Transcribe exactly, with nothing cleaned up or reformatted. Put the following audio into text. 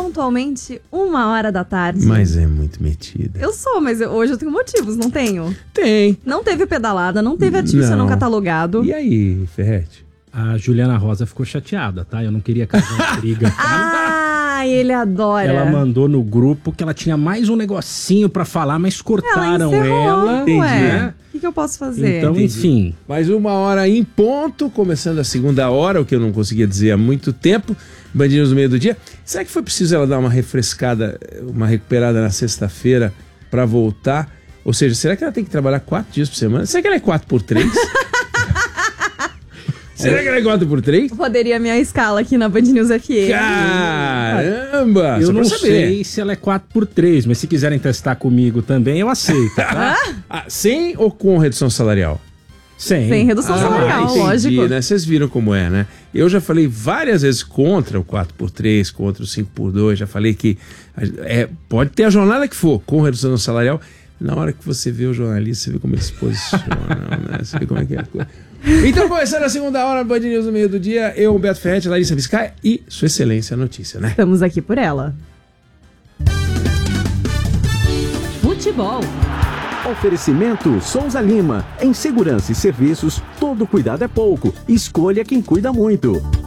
pontualmente uma hora da tarde. Mas é muito metida. Eu sou, mas eu, hoje eu tenho motivos, não tenho? Tem. Não teve pedalada, não teve artifício não, não catalogado. E aí, Ferrete? A Juliana Rosa ficou chateada, tá? Eu não queria causar briga. Ah, ele adora. Ela mandou no grupo que ela tinha mais um negocinho pra falar, mas cortaram ela. ela. Entendi. Né? O que, que eu posso fazer? Então, Entendi. enfim. Mais uma hora em ponto, começando a segunda hora, o que eu não conseguia dizer há muito tempo. Band News no meio do dia. Será que foi preciso ela dar uma refrescada, uma recuperada na sexta-feira pra voltar? Ou seja, será que ela tem que trabalhar quatro dias por semana? Será que ela é quatro por três? Será que ela é quatro por três? Poderia minha escala aqui na Band News F M. Caramba! Eu só não pra saber. sei se ela é quatro por três, mas se quiserem testar comigo também, eu aceito. Tá? Ah, sem ou com redução salarial? Sem. Sem redução salarial, entendi, lógico. Né? Vocês viram como é, né? Eu já falei várias vezes contra o quatro por três, contra o cinco por dois, já falei que é, pode ter a jornada que for, com redução salarial. Na hora que você vê o jornalista, você vê como eles se posicionam, né? Você vê como é que é a coisa. Então, começando a segunda hora do Band News no meio do dia, eu, Humberto Ferretti, Larissa Biscay e Sua Excelência a Notícia, né? Estamos aqui por ela. Futebol. Oferecimento Souza Lima. Em segurança e serviços, todo cuidado é pouco. Escolha quem cuida muito.